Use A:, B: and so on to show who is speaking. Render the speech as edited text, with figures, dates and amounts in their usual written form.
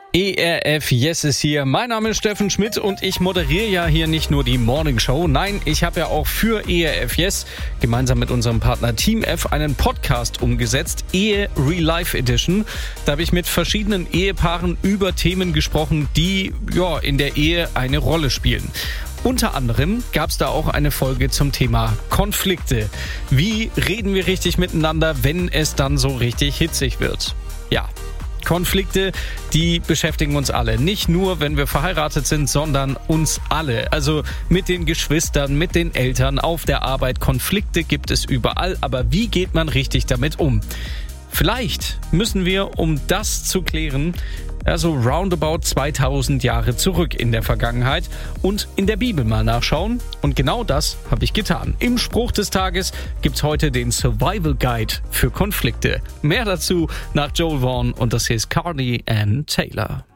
A: ERF Yes ist hier. Mein Name ist Steffen Schmidt und ich moderiere ja hier nicht nur die Morning Show. Nein, ich habe ja auch für ERF Yes gemeinsam mit unserem Partner Team F einen Podcast umgesetzt, Ehe Real Life Edition. Da habe ich mit verschiedenen Ehepaaren über Themen gesprochen, die in der Ehe eine Rolle spielen. Unter anderem gab es da auch eine Folge zum Thema Konflikte. Wie reden wir richtig miteinander, wenn es dann so richtig hitzig wird? Ja. Konflikte, die beschäftigen uns alle. Nicht nur, wenn wir verheiratet sind, sondern uns alle. Also mit den Geschwistern, mit den Eltern, auf der Arbeit. Konflikte gibt es überall. Aber wie geht man richtig damit um? Vielleicht müssen wir, um das zu klären, also roundabout 2000 Jahre zurück in der Vergangenheit und in der Bibel mal nachschauen. Und genau das habe ich getan. Im Spruch des Tages gibt's heute den Survival Guide für Konflikte. Mehr dazu nach Joel Vaughn und das hier ist Cardi and Taylor.